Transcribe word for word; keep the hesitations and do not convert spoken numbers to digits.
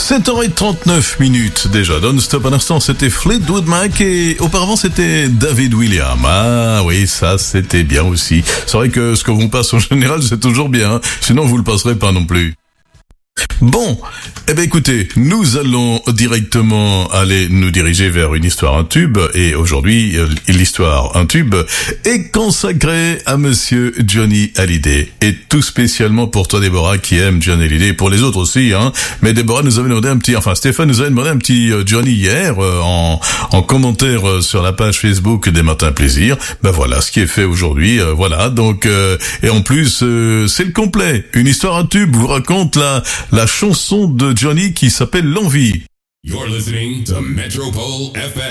sept heures trente-neuf minutes déjà. Non-stop à l'instant, c'était Fleetwood Mac et auparavant c'était David Williams. Ah oui, ça c'était bien aussi. C'est vrai que ce que vous passe en général c'est toujours bien, hein. Sinon vous le passerez pas non plus. Bon, eh ben écoutez, nous allons directement aller nous diriger vers une histoire un tube et aujourd'hui l'histoire un tube est consacrée à monsieur Johnny Hallyday et tout spécialement pour toi Déborah qui aime Johnny Hallyday et pour les autres aussi hein. Mais Déborah nous avait demandé un petit enfin Stéphane nous avait demandé un petit Johnny hier euh, en en commentaire euh, sur la page Facebook des Matins Plaisir. Ben voilà ce qui est fait aujourd'hui euh, voilà donc euh, et en plus euh, c'est le complet. Une histoire un tube vous raconte la la chanson de Johnny qui s'appelle L'Envie. You're listening to Metropole F M.